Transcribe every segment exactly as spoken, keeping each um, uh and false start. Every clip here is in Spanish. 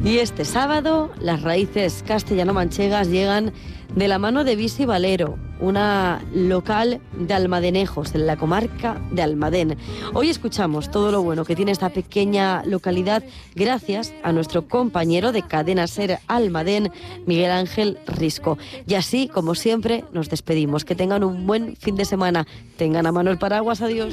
Y este sábado las raíces castellano-manchegas llegan de la mano de Visi Valero, una local de Almadenejos, en la comarca de Almadén. Hoy escuchamos todo lo bueno que tiene esta pequeña localidad gracias a nuestro compañero de Cadena Ser Almadén, Miguel Ángel Risco. Y así, como siempre, nos despedimos. Que tengan un buen fin de semana. Tengan a mano el paraguas. Adiós.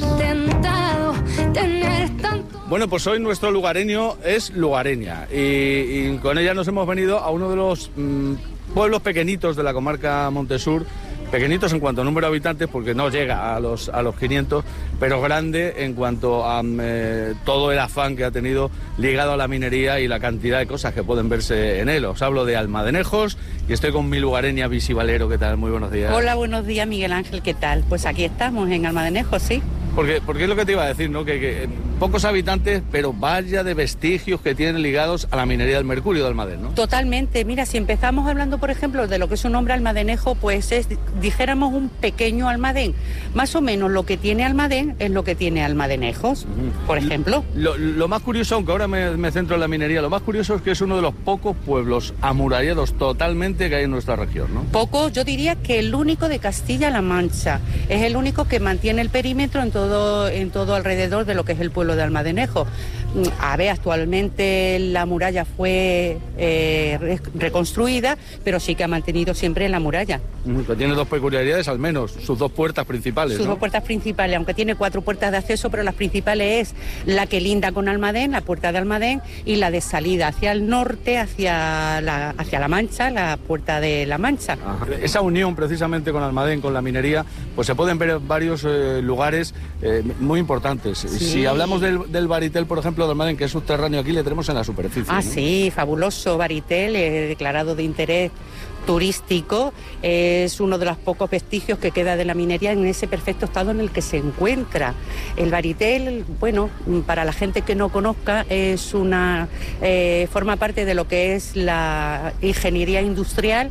Bueno, pues hoy nuestro lugareño es lugareña y, y con ella nos hemos venido a uno de los mmm, pueblos pequeñitos de la comarca Montesur, pequeñitos en cuanto a número de habitantes porque no llega a los, a los quinientos, pero grande en cuanto a eh, todo el afán que ha tenido ligado a la minería y la cantidad de cosas que pueden verse en él. Os hablo de Almadenejos y estoy con mi lugareña Visi Valero. ¿Qué tal? Muy buenos días. Hola, buenos días, Miguel Ángel, ¿qué tal? Pues aquí estamos en Almadenejos, sí. Porque, porque es lo que te iba a decir, ¿no? Que, que pocos habitantes, pero vaya de vestigios que tienen ligados a la minería del mercurio de Almadén, ¿no? Totalmente. Mira, si empezamos hablando, por ejemplo, de lo que es un nombre Almadenejo, pues es, dijéramos, un pequeño Almadén. Más o menos lo que tiene Almadén es lo que tiene Almadenejos, uh-huh. por ejemplo. Lo, lo más curioso, aunque ahora me, me centro en la minería, lo más curioso es que es uno de los pocos pueblos amurallados totalmente que hay en nuestra región, ¿no? Poco, yo diría que el único de Castilla-La Mancha. Es el único que mantiene el perímetro en todo Todo, en todo alrededor de lo que es el pueblo de Almadenejo. A ver, actualmente la muralla fue eh, re- reconstruida, pero sí que ha mantenido siempre la muralla. Que tiene dos peculiaridades al menos, sus dos puertas principales, Sus ¿no? dos puertas principales, aunque tiene cuatro puertas de acceso, pero las principales es la que linda con Almadén, la puerta de Almadén, y la de salida hacia el norte, hacia la, hacia la Mancha, la puerta de la Mancha. Ajá. Esa unión precisamente con Almadén, con la minería, pues se pueden ver en varios eh, lugares eh, muy importantes. Sí. Si hablamos del, del Baritel, por ejemplo, de Almadén, que es subterráneo, aquí le tenemos en la superficie. Ah, ¿no? Sí, fabuloso Baritel, eh, declarado de interés turístico, es uno de los pocos vestigios que queda de la minería en ese perfecto estado en el que se encuentra. El Baritel, bueno, para la gente que no conozca, es una eh, forma parte de lo que es la ingeniería industrial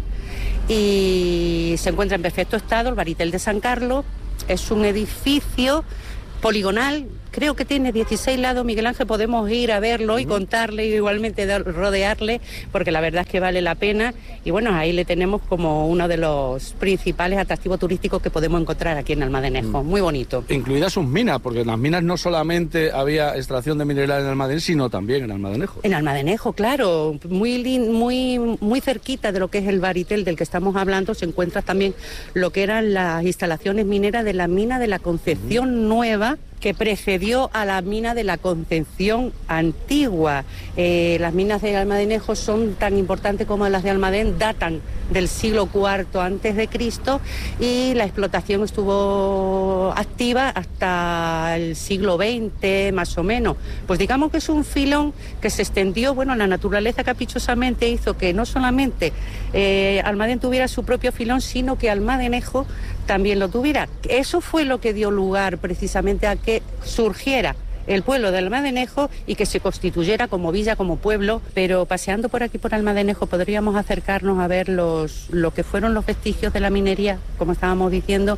y se encuentra en perfecto estado. El Baritel de San Carlos es un edificio poligonal, creo que tiene dieciséis lados, Miguel Ángel, podemos ir a verlo y contarle y igualmente rodearle, porque la verdad es que vale la pena, y bueno, ahí le tenemos como uno de los principales atractivos turísticos que podemos encontrar aquí en Almadenejo, muy bonito. Incluidas sus minas, porque en las minas no solamente había extracción de mineral en Almadén, sino también en Almadenejo. En Almadenejo, claro, muy, muy, muy cerquita de lo que es el Baritel del que estamos hablando, se encuentra también lo que eran las instalaciones mineras de la mina de la Concepción uh-huh. Nueva, que precedió a la mina de la Concepción antigua. Eh, las minas de Almadenejo son tan importantes como las de Almadén, datan del siglo cuarto antes de Cristo y la explotación estuvo activa hasta el siglo veinte más o menos. Pues digamos que es un filón que se extendió, bueno, la naturaleza caprichosamente hizo que no solamente eh, Almadén tuviera su propio filón, sino que Almadenejo también lo tuviera. Eso fue lo que dio lugar precisamente a que surgiera el pueblo de Almadenejo y que se constituyera como villa, como pueblo, pero paseando por aquí por Almadenejo podríamos acercarnos a ver los, lo que fueron los vestigios de la minería, como estábamos diciendo,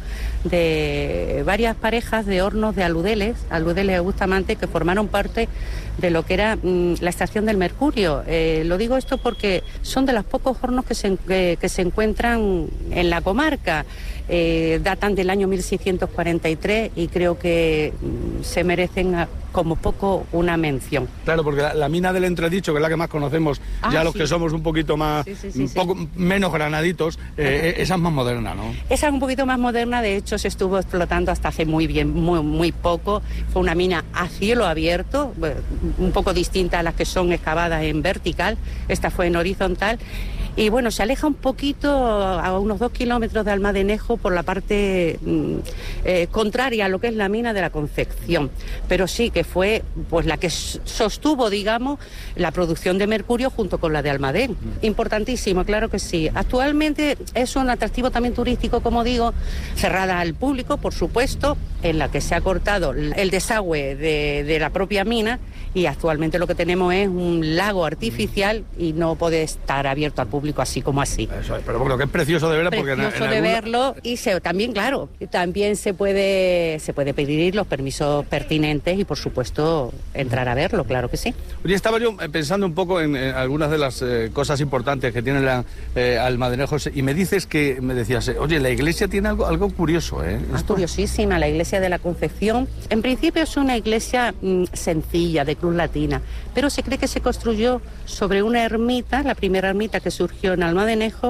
de varias parejas de hornos de aludeles, aludeles de Bustamante, que formaron parte de lo que era mmm, la extracción del mercurio. Eh, lo digo esto porque son de los pocos hornos que se, que, que se encuentran en la comarca. Eh, datan del año mil seiscientos cuarenta y tres y creo que mmm, se merecen a, como poco una mención. Claro, porque la, la mina del Entredicho, que es la que más conocemos, ah, ya los sí. que somos un poquito más, sí, sí, sí, un poco sí. menos granaditos, eh, esa es más moderna, ¿no? Esa es un poquito más moderna, de hecho se estuvo explotando hasta hace muy bien, muy, muy poco. Fue una mina a cielo abierto, un poco distinta a las que son excavadas en vertical, esta fue en horizontal. Y bueno, se aleja un poquito a unos dos kilómetros de Almadenejo por la parte eh, contraria a lo que es la mina de la Concepción. Pero sí que fue pues la que sostuvo, digamos, la producción de mercurio junto con la de Almadén. Importantísimo, claro que sí. Actualmente es un atractivo también turístico, como digo, cerrada al público, por supuesto, en la que se ha cortado el desagüe de, de la propia mina y actualmente lo que tenemos es un lago artificial y no puede estar abierto al público público así como así. Eso es, pero bueno, que es precioso de verlo. Precioso porque en, en de alguna... verlo y se, también, claro, también se puede, se puede pedir los permisos pertinentes y, por supuesto, entrar a verlo, claro que sí. Oye, estaba yo pensando un poco en, en algunas de las eh, cosas importantes que tiene la eh, Almadenejos y me dices que, me decías, eh, oye, la iglesia tiene algo, algo curioso, ¿eh? Ah, curiosísima, la iglesia de la Concepción. En principio es una iglesia mmm, sencilla, de cruz latina, pero se cree que se construyó sobre una ermita, la primera ermita que surgió en Almadenejo,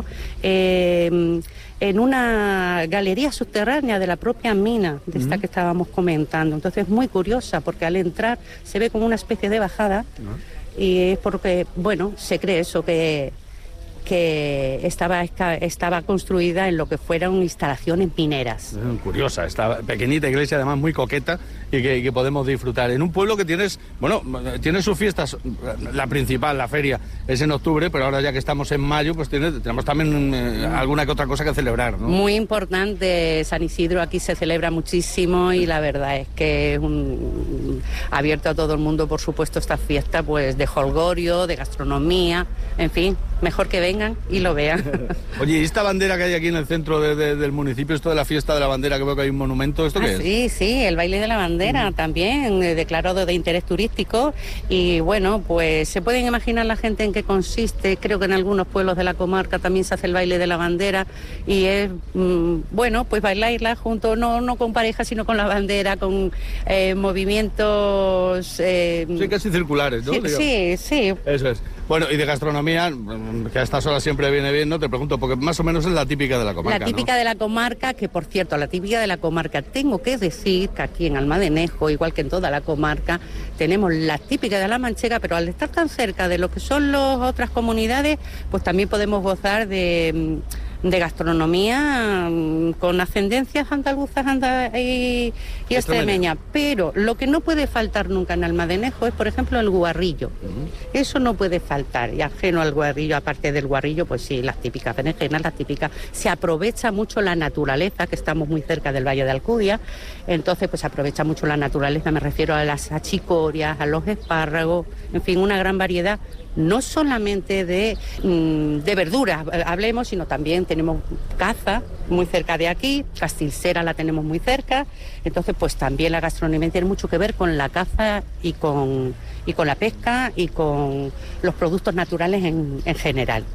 eh, en una galería subterránea de la propia mina, de esta uh-huh. que estábamos comentando. Entonces es muy curiosa, porque al entrar se ve como una especie de bajada, uh-huh. y es porque, bueno, se cree eso, que... que estaba, estaba construida en lo que fueron instalaciones mineras. Curiosa, esta pequeñita iglesia, además muy coqueta, y que, y que podemos disfrutar. En un pueblo que tienes, bueno, tiene sus fiestas, la principal, la feria, es en octubre, pero ahora ya que estamos en mayo, pues tiene, tenemos también eh, alguna que otra cosa que celebrar, ¿no? Muy importante, San Isidro aquí se celebra muchísimo y la verdad es que es un, abierto a todo el mundo, por supuesto, esta fiesta, pues de jolgorio, de gastronomía, en fin, mejor que vengan y lo vean. Oye, ¿y esta bandera que hay aquí en el centro de, de, del municipio, esto de la fiesta de la bandera, que veo que hay un monumento, ¿esto ah, qué es? Sí, sí, el baile de la bandera mm. también, eh, declarado de interés turístico y bueno, pues se pueden imaginar la gente en qué consiste. Creo que en algunos pueblos de la comarca también se hace el baile de la bandera y es, mm, bueno, pues bailarla junto, no, no con pareja, sino con la bandera, con eh, movimientos... Eh, sí, casi circulares, ¿no? Sí, sí, sí. Eso es. Bueno, y de gastronomía, que a estas horas siempre viene bien, ¿no? Te pregunto, porque más o menos es la típica de la comarca, La típica ¿no? de la comarca, que por cierto, la típica de la comarca, tengo que decir que aquí en Almadenejo, igual que en toda la comarca, tenemos la típica de la manchega, pero al estar tan cerca de lo que son las otras comunidades, pues también podemos gozar de... de gastronomía con ascendencias andaluzas anda, y, y extremeñas, pero lo que no puede faltar nunca en Almadenejo es, por ejemplo, el guarrillo. Uh-huh. Eso no puede faltar, y ajeno al guarrillo, aparte del guarrillo, pues sí, las típicas berenjenas, las típicas, se aprovecha mucho la naturaleza, que estamos muy cerca del Valle de Alcudia, entonces pues se aprovecha mucho la naturaleza, me refiero a las achicorias, a los espárragos, en fin, una gran variedad, no solamente de, de verduras, hablemos, sino también tenemos caza muy cerca de aquí, Castilcera la tenemos muy cerca, entonces pues también la gastronomía tiene mucho que ver con la caza y con, y con la pesca y con los productos naturales en, en general.